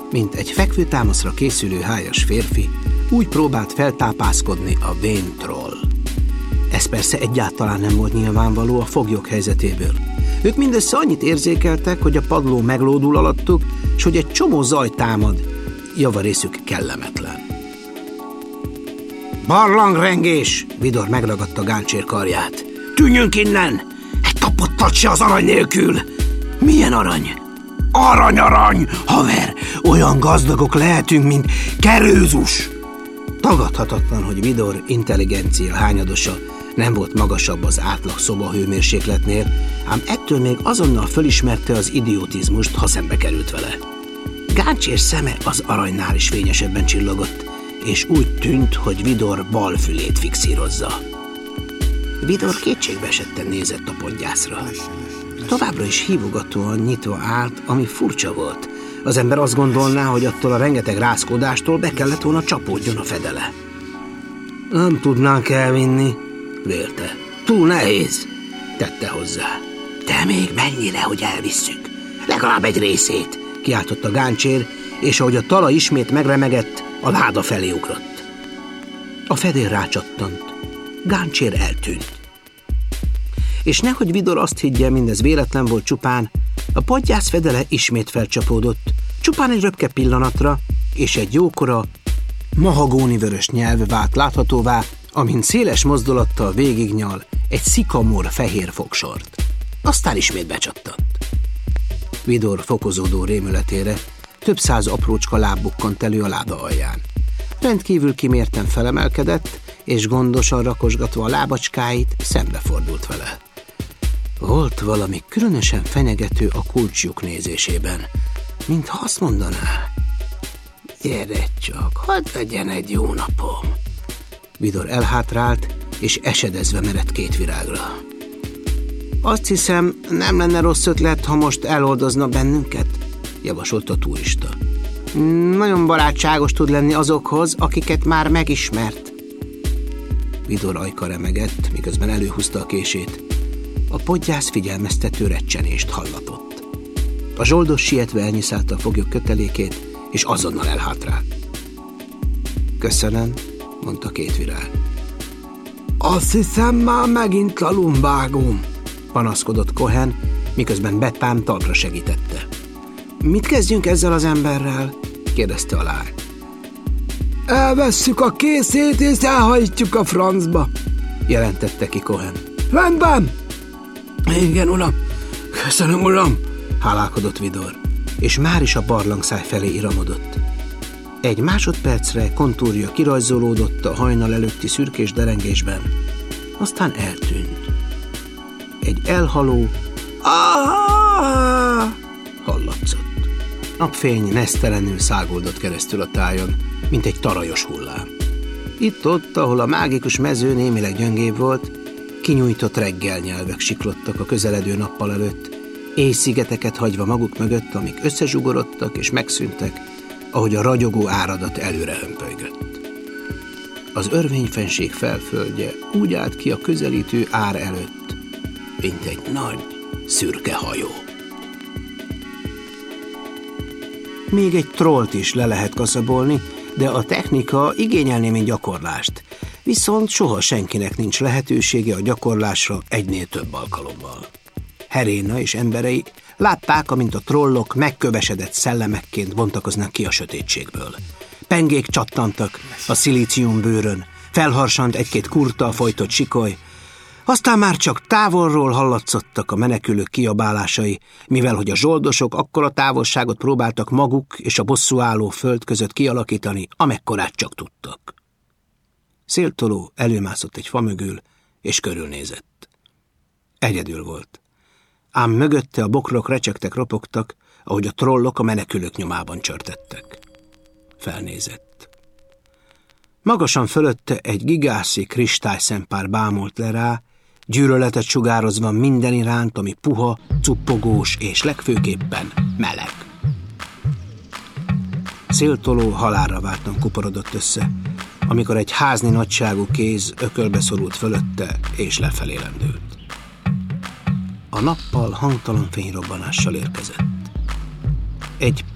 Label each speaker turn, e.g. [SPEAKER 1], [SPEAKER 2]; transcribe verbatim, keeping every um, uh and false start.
[SPEAKER 1] mint egy fekvőtámaszra készülő hájas férfi, úgy próbált feltápászkodni a vén troll. Ez persze egyáltalán nem volt nyilvánvaló a foglyok helyzetéből. Ők mindössze annyit érzékeltek, hogy a padló meglódul alattuk, és hogy egy csomó zaj támad, javarészük kellemetlen. Barlangrengés! Vidor megragadta Gáncsér karját. Tűnjünk innen! Egy tapottat se az arany nélkül! Milyen arany? Arany-arany! Haver, olyan gazdagok lehetünk, mint Kerőzus! Tagadhatatlan, hogy Vidor intelligencia hányadosa nem volt magasabb az átlag szobahőmérsékletnél, ám ettől még azonnal fölismerte az idiotizmust, ha szembe került vele. Gáncsér szeme az aranynál is fényesebben csillogott, és úgy tűnt, hogy Vidor bal fülét fixírozza. Vidor kétségbeesetten nézett a podgyászra. Továbbra is hívogatóan nyitva állt, ami furcsa volt. Az ember azt gondolná, hogy attól a rengeteg rázkódástól be kellett volna csapódjon a fedele. Nem tudnánk elvinni, vélte. Túl nehéz, tette hozzá. De még mennyire, hogy elvisszük? Legalább egy részét, kiáltotta Gáncsér, és ahogy a talaj ismét megremegett, a láda felé ugrott. A fedél rácsattant. Gáncsér eltűnt. És nehogy Vidor azt higgye, mindez véletlen volt csupán, a podgyász fedele ismét felcsapódott, csupán egy röpke pillanatra, és egy jókora, mahagóni vörös nyelv vált láthatóvá, amint széles mozdulattal végignyal egy szikamor fehér fogsort. Aztán ismét becsattant. Vidor fokozódó rémületére több száz aprócska láb bukkant elő a láda alján. Rendkívül kimérten felemelkedett, és gondosan rakosgatva a lábacskáit szembefordult vele. Volt valami különösen fenyegető a kulcsjuk nézésében, mintha azt mondaná: gyere csak, hadd legyen egy jó napom. Vidor elhátrált, és esedezve merett két virágra. Azt hiszem, nem lenne rossz ötlet, ha most eloldozna bennünket, javasolta a turista. Nagyon barátságos tud lenni azokhoz, akiket már megismert. Vidor ajka remegett, miközben előhúzta a kését. A podgyász figyelmeztető recsenést hallatott. A zsoldos sietve elnyiszálta a foglyok kötelékét, és azonnal elhátrált. Köszönöm, mondta két virág. Azt hiszem, már megint a lumbágom, panaszkodott Cohen, miközben Bepán talpra segítette. Mit kezdjünk ezzel az emberrel? kérdezte a lány. Elvesszük a készét, és elhajtjuk a francba, jelentette ki Cohen. Rendben! Igen, uram. Köszönöm, uram, hálálkodott Vidor, és már is a barlangszáj felé iramodott. Egy másodpercre kontúrja kirajzolódott a hajnal előtti szürkés derengésben, aztán eltűnt. Egy elhaló ah! hallatszott. Napfény nesztelenül száguldott keresztül a tájon, mint egy tarajos hullám. Itt-ott, ahol a mágikus mező némileg gyöngébb volt, kinyújtott reggelnyelvek siklottak a közeledő nappal előtt, éjszigeteket hagyva maguk mögött, amik összezsugorodtak és megszűntek, ahogy a ragyogó áradat előre hömpölygött. Az örvényfenség felföldje úgy állt ki a közelítő ár előtt, mint egy nagy, szürke hajó. Még egy trollt is le lehet kaszabolni, de a technika igényelné még gyakorlást, viszont soha senkinek nincs lehetősége a gyakorlásra egynél több alkalommal. Heréna és emberei látták, amint a trollok megkövesedett szellemekként bontakoznak ki a sötétségből. Pengék csattantak a szilícium bőrön, felharsant egy-két kurta, folytott sikoly, aztán már csak távolról hallatszottak a menekülők kiabálásai, mivel hogy a zsoldosok akkora távolságot próbáltak maguk és a bosszúálló föld között kialakítani, amekkorát csak tudtak. Széltoló előmászott egy fa mögül, és körülnézett. Egyedül volt. Ám mögötte a bokrok recsegtek, ropogtak, ahogy a trollok a menekülők nyomában csörtettek. Felnézett. Magasan fölötte egy gigászi kristályszempár bámult le rá, gyűlöletet sugározva minden iránt, ami puha, cuppogós és legfőképpen meleg. Széltoló halálra vártan kuporodott össze, amikor egy házni nagyságú kéz ökölbe szorult fölötte és lefelé lendült. A nappal hangtalan fényrobbanással érkezett. Egy